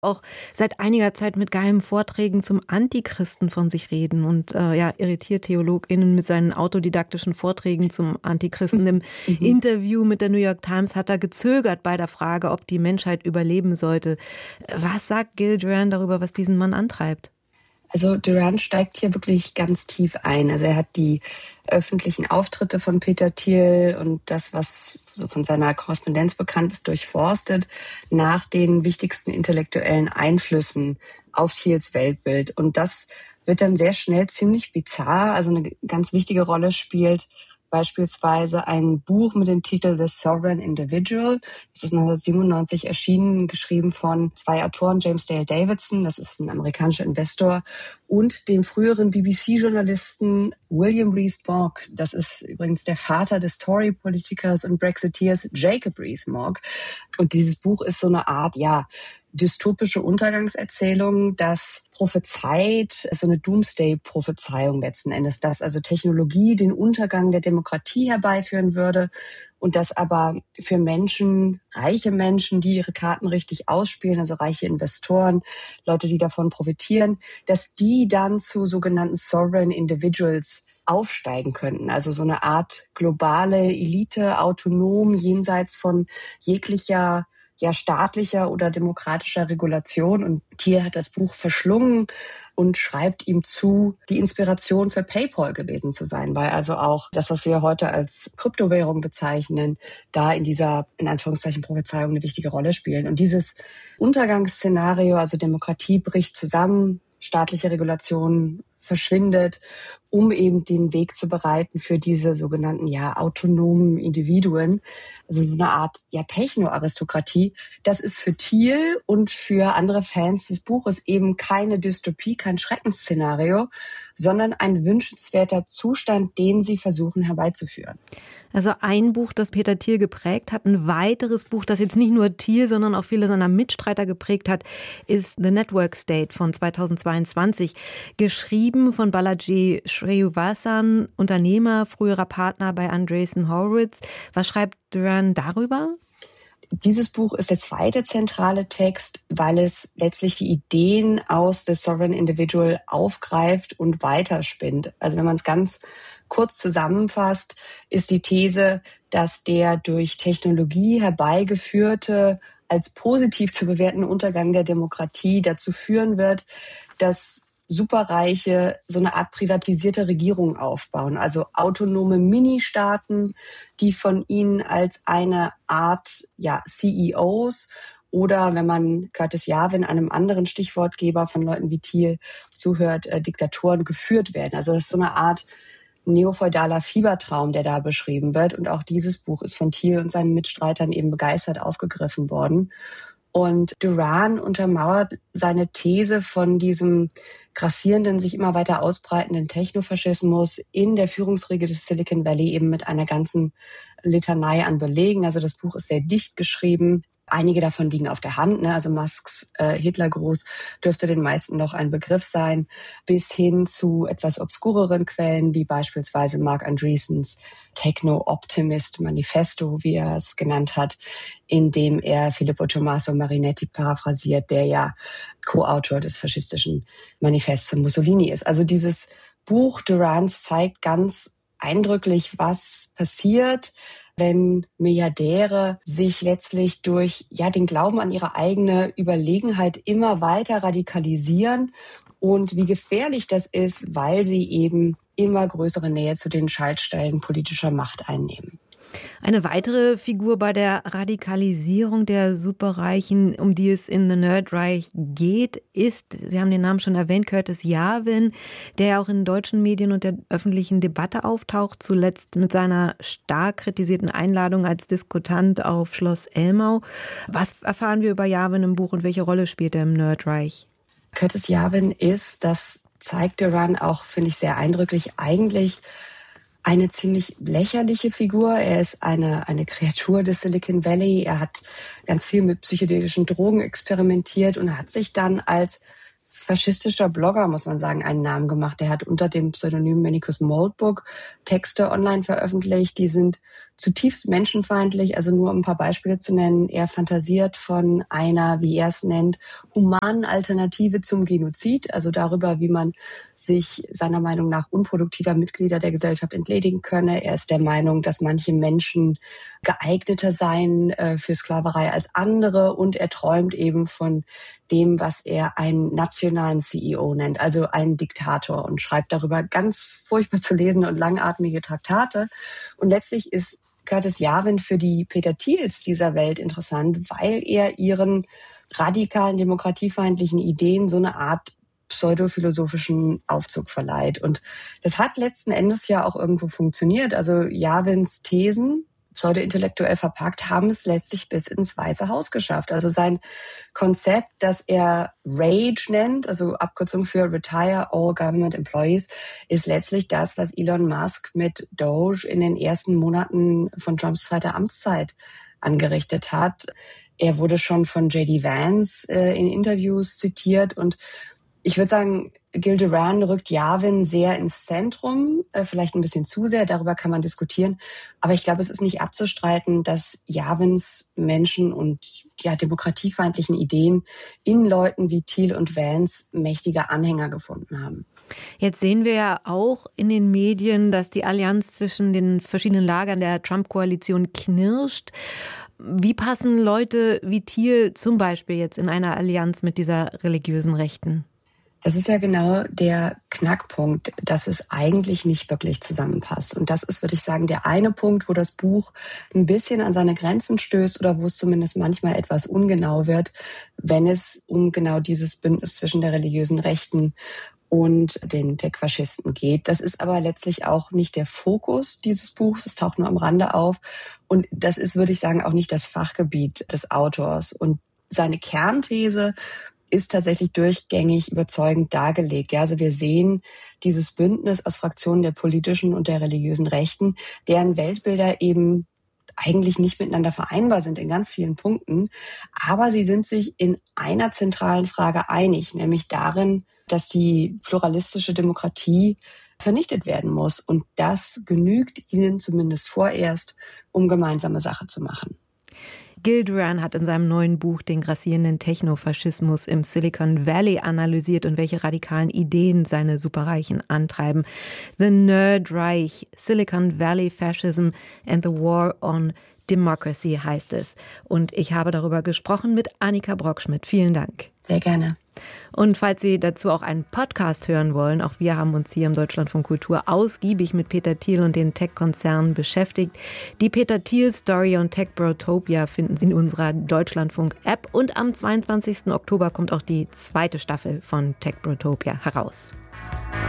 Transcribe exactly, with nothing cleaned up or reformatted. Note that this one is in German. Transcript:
auch seit einiger Zeit mit geheimen Vorträgen zum Antichristen von sich reden und äh, ja, irritiert TheologInnen mit seinen autodidaktischen Vorträgen zum Antichristen. Im Mhm. Interview mit der New York Times hat er gezögert bei der Frage, ob die Menschheit überleben sollte. Was sagt Gil Duran darüber, was diesen Mann antreibt? Also Duran steigt hier wirklich ganz tief ein. Also er hat die öffentlichen Auftritte von Peter Thiel und das, was so von seiner Korrespondenz bekannt ist, durchforstet nach den wichtigsten intellektuellen Einflüssen auf Thiels Weltbild. Und das wird dann sehr schnell ziemlich bizarr. Also eine ganz wichtige Rolle spielt beispielsweise ein Buch mit dem Titel The Sovereign Individual. Das ist neunzehnhundertsiebenundneunzig erschienen, geschrieben von zwei Autoren, James Dale Davidson, das ist ein amerikanischer Investor, und dem früheren B B C-Journalisten William Rees-Mogg. Das ist übrigens der Vater des Tory-Politikers und Brexiteers Jacob Rees-Mogg. Und dieses Buch ist so eine Art, ja, dystopische Untergangserzählung, das prophezeit, so eine Doomsday-Prophezeiung letzten Endes, dass also Technologie den Untergang der Demokratie herbeiführen würde und dass aber für Menschen, reiche Menschen, die ihre Karten richtig ausspielen, also reiche Investoren, Leute, die davon profitieren, dass die dann zu sogenannten Sovereign Individuals aufsteigen könnten. Also so eine Art globale Elite, autonom, jenseits von jeglicher ja staatlicher oder demokratischer Regulation. Und Thiel hat das Buch verschlungen und schreibt ihm zu, die Inspiration für PayPal gewesen zu sein, weil also auch das, was wir heute als Kryptowährung bezeichnen, da in dieser, in Anführungszeichen, Prophezeiung eine wichtige Rolle spielen. Und dieses Untergangsszenario, also Demokratie bricht zusammen, staatliche Regulation verschwindet, um eben den Weg zu bereiten für diese sogenannten ja autonomen Individuen, also so eine Art ja Techno-Aristokratie. Das ist für Thiel und für andere Fans des Buches eben keine Dystopie, kein Schreckensszenario, sondern ein wünschenswerter Zustand, den sie versuchen herbeizuführen. Also ein Buch, das Peter Thiel geprägt hat, ein weiteres Buch, das jetzt nicht nur Thiel, sondern auch viele seiner Mitstreiter geprägt hat, ist The Network State von zweitausendzweiundzwanzig. Geschrieben von Balaji Srinivasan, Unternehmer, früherer Partner bei Andreessen Horowitz. Was schreibt Duran darüber? Dieses Buch ist der zweite zentrale Text, weil es letztlich die Ideen aus The Sovereign Individual aufgreift und weiterspinnt. Also wenn man es ganz kurz zusammenfasst, ist die These, dass der durch Technologie herbeigeführte, als positiv zu bewertende Untergang der Demokratie dazu führen wird, dass Superreiche so eine Art privatisierte Regierung aufbauen, also autonome Ministaaten, die von ihnen als eine Art ja C E Os oder, wenn man Curtis Yarvin, einem anderen Stichwortgeber von Leuten wie Thiel, zuhört, äh, Diktatoren geführt werden. Also das ist so eine Art neofeudaler Fiebertraum, der da beschrieben wird. Und auch dieses Buch ist von Thiel und seinen Mitstreitern eben begeistert aufgegriffen worden. Und Duran untermauert seine These von diesem grassierenden, sich immer weiter ausbreitenden Technofaschismus in der Führungsriege des Silicon Valley eben mit einer ganzen Litanei an Belegen. Also das Buch ist sehr dicht geschrieben. Einige davon liegen auf der Hand, ne? Also Musks äh, Hitlergruß dürfte den meisten noch ein Begriff sein, bis hin zu etwas obskureren Quellen, wie beispielsweise Mark Andreessens Techno-Optimist Manifesto, wie er es genannt hat, in dem er Filippo Tommaso Marinetti paraphrasiert, der ja Co-Autor des faschistischen Manifests von Mussolini ist. Also dieses Buch Durans zeigt ganz eindrücklich, was passiert, wenn Milliardäre sich letztlich durch ja den Glauben an ihre eigene Überlegenheit immer weiter radikalisieren und wie gefährlich das ist, weil sie eben immer größere Nähe zu den Schaltstellen politischer Macht einnehmen. Eine weitere Figur bei der Radikalisierung der Superreichen, um die es in The Nerdreich geht, ist, Sie haben den Namen schon erwähnt, Curtis Yarvin, der auch in deutschen Medien und der öffentlichen Debatte auftaucht, zuletzt mit seiner stark kritisierten Einladung als Diskutant auf Schloss Elmau. Was erfahren wir über Yarvin im Buch und welche Rolle spielt er im Nerdreich? Curtis Yarvin ist, das zeigt Duran auch, finde ich, sehr eindrücklich, eigentlich eine ziemlich lächerliche Figur. Er ist eine, eine Kreatur des Silicon Valley. Er hat ganz viel mit psychedelischen Drogen experimentiert und hat sich dann als faschistischer Blogger, muss man sagen, einen Namen gemacht. Er hat unter dem Pseudonym Manicus Moldbook Texte online veröffentlicht. Die sind zutiefst menschenfeindlich. Also nur um ein paar Beispiele zu nennen. Er fantasiert von einer, wie er es nennt, humanen Alternative zum Genozid. Also darüber, wie man sich seiner Meinung nach unproduktiver Mitglieder der Gesellschaft entledigen könne. Er ist der Meinung, dass manche Menschen geeigneter seien äh, für Sklaverei als andere. Und er träumt eben von dem, was er einen nationalen C E O nennt, also einen Diktator, und schreibt darüber ganz furchtbar zu lesen und langatmige Traktate. Und letztlich ist Curtis Yarvin für die Peter Thiels dieser Welt interessant, weil er ihren radikalen, demokratiefeindlichen Ideen so eine Art pseudophilosophischen Aufzug verleiht. Und das hat letzten Endes ja auch irgendwo funktioniert. Also Yarvins Thesen, pseudo-intellektuell verpackt, haben es letztlich bis ins Weiße Haus geschafft. Also sein Konzept, das er RAGE nennt, also Abkürzung für Retire All Government Employees, ist letztlich das, was Elon Musk mit Doge in den ersten Monaten von Trumps zweiter Amtszeit angerichtet hat. Er wurde schon von J D Vance äh, in Interviews zitiert, und ich würde sagen, Gil Duran rückt Yarvin sehr ins Zentrum, äh, vielleicht ein bisschen zu sehr, darüber kann man diskutieren. Aber ich glaube, es ist nicht abzustreiten, dass Yarvins Menschen und ja, demokratiefeindlichen Ideen in Leuten wie Thiel und Vance mächtige Anhänger gefunden haben. Jetzt sehen wir ja auch in den Medien, dass die Allianz zwischen den verschiedenen Lagern der Trump-Koalition knirscht. Wie passen Leute wie Thiel zum Beispiel jetzt in einer Allianz mit dieser religiösen Rechten? Das ist ja genau der Knackpunkt, dass es eigentlich nicht wirklich zusammenpasst. Und das ist, würde ich sagen, der eine Punkt, wo das Buch ein bisschen an seine Grenzen stößt oder wo es zumindest manchmal etwas ungenau wird, wenn es um genau dieses Bündnis zwischen der religiösen Rechten und den Tech-Faschisten geht. Das ist aber letztlich auch nicht der Fokus dieses Buchs. Es taucht nur am Rande auf. Und das ist, würde ich sagen, auch nicht das Fachgebiet des Autors. Und seine Kernthese ist tatsächlich durchgängig überzeugend dargelegt. Ja, also wir sehen dieses Bündnis aus Fraktionen der politischen und der religiösen Rechten, deren Weltbilder eben eigentlich nicht miteinander vereinbar sind in ganz vielen Punkten. Aber sie sind sich in einer zentralen Frage einig, nämlich darin, dass die pluralistische Demokratie vernichtet werden muss. Und das genügt ihnen zumindest vorerst, um gemeinsame Sache zu machen. Gil Duran hat in seinem neuen Buch den grassierenden Technofaschismus im Silicon Valley analysiert und welche radikalen Ideen seine Superreichen antreiben. The Nerd Reich, Silicon Valley Fascism and the War on Democracy heißt es. Und ich habe darüber gesprochen mit Annika Brockschmidt. Vielen Dank. Sehr gerne. Und falls Sie dazu auch einen Podcast hören wollen, auch wir haben uns hier im Deutschlandfunk Kultur ausgiebig mit Peter Thiel und den Tech-Konzernen beschäftigt. Die Peter Thiel-Story und Techbrotopia finden Sie in unserer Deutschlandfunk-App. Und am zweiundzwanzigsten Oktober kommt auch die zweite Staffel von Techbrotopia heraus.